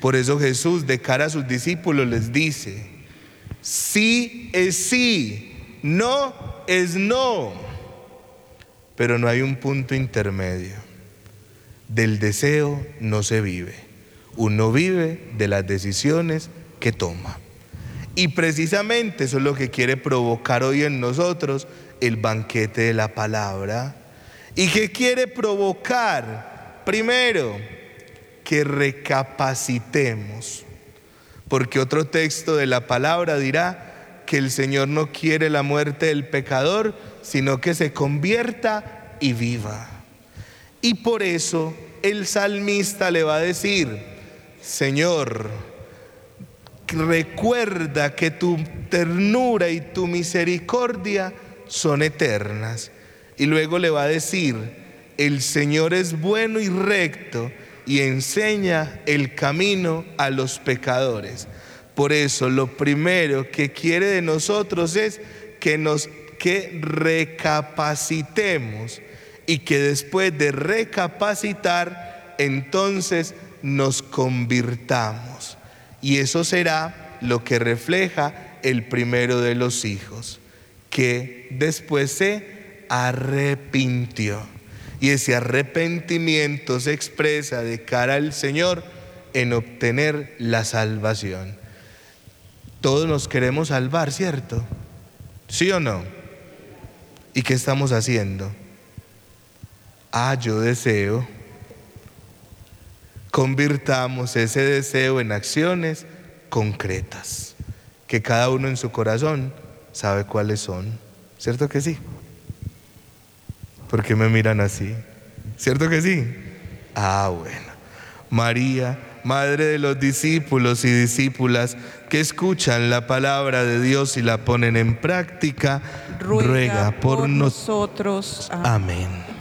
Por eso Jesús, de cara a sus discípulos, les dice: sí es sí, no es no. Pero no hay un punto intermedio. Del deseo no se vive. Uno vive de las decisiones que toma. Y precisamente eso es lo que quiere provocar hoy en nosotros el banquete de la palabra. ¿Y qué quiere provocar? Primero, que recapacitemos. Porque otro texto de la palabra dirá que el Señor no quiere la muerte del pecador, sino que se convierta y viva. Y por eso el salmista le va a decir: Señor, recuerda que tu ternura y tu misericordia son eternas. Y luego le va a decir: el Señor es bueno y recto y enseña el camino a los pecadores. Por eso lo primero que quiere de nosotros es que recapacitemos, y que después de recapacitar, entonces nos convirtamos. Y eso será lo que refleja el primero de los hijos, que después se arrepintió. Y ese arrepentimiento se expresa de cara al Señor en obtener la salvación. Todos nos queremos salvar, ¿cierto? ¿Sí o no? ¿Y qué estamos haciendo? Yo deseo. Convirtamos ese deseo en acciones concretas, que cada uno en su corazón sabe cuáles son. ¿Cierto que sí? ¿Por qué me miran así? ¿Cierto que sí? Bueno. María, madre de los discípulos y discípulas que escuchan la palabra de Dios y la ponen en práctica, ruega por nosotros. Amén.